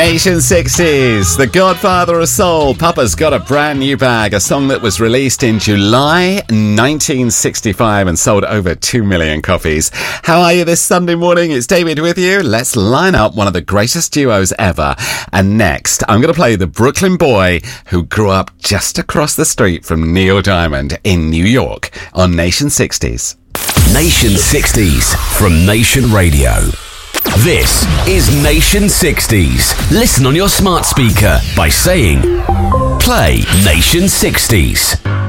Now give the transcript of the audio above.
Nation 60s, the godfather of soul. Papa's got a brand new bag, a song that was released in July 1965 and sold over 2 million copies. How are you this Sunday morning? It's David with you. Let's line up one of the greatest duos ever. And next, I'm going to play the Brooklyn boy who grew up just across the street from Neil Diamond in New York on Nation 60s. Nation 60s from Nation Radio. This is Nation 60s. Listen on your smart speaker by saying, play Nation 60s.